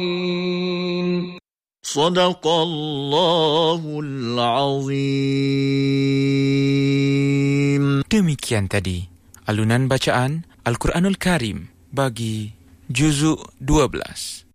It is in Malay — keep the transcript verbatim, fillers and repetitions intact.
Sadaqallahul Azim. Demikian tadi alunan bacaan Al-Quranul Karim bagi juzuk dua belas.